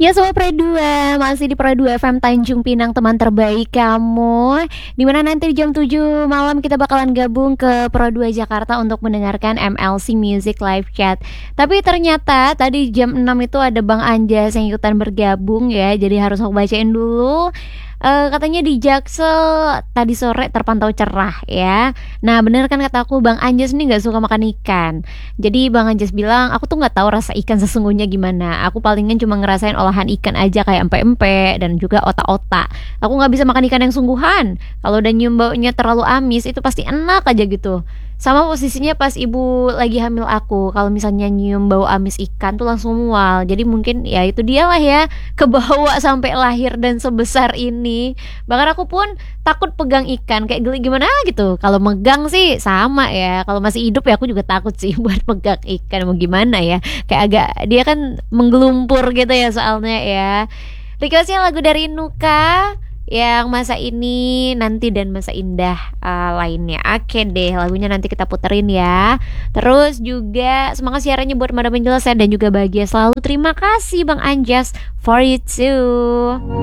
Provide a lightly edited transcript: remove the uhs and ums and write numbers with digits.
Ya Sobat Pro 2, masih di Pro 2 FM Tanjung Pinang, teman terbaik kamu. Dimana nanti di jam 7 malam kita bakalan gabung ke Pro 2 Jakarta untuk mendengarkan MLC Music Live Chat. Tapi ternyata tadi jam 6 itu ada Bang Anjas yang ikutan bergabung ya. Jadi harus aku bacain dulu. Katanya di Jaksel tadi sore terpantau cerah ya. Nah bener kan kataku, Bang Anjas nih gak suka makan ikan. Jadi Bang Anjas bilang, aku tuh gak tahu rasa ikan sesungguhnya gimana. Aku palingan cuma ngerasain olahan ikan aja kayak empe-empe dan juga otak-otak. Aku gak bisa makan ikan yang sungguhan. Kalau udah nyium baunya terlalu amis itu pasti enak aja gitu. Sama posisinya pas ibu lagi hamil aku. Kalau misalnya nyium bau amis ikan tuh langsung mual. Jadi mungkin ya itu dialah ya, kebawa sampai lahir dan sebesar ini. Bahkan aku pun takut pegang ikan, kayak geli gimana gitu. Kalau megang sih sama ya. Kalau masih hidup ya aku juga takut sih buat pegang ikan. Mau gimana ya? Kayak agak dia kan menggelumpur gitu ya soalnya ya. Requestnya lagu dari Nuka yang masa ini, nanti, dan masa indah lainnya. Oke deh, lagunya nanti kita puterin ya. Terus juga semangat siarannya buat Madam Angel dan juga bahagia selalu. Terima kasih Bang Anjas, for you too.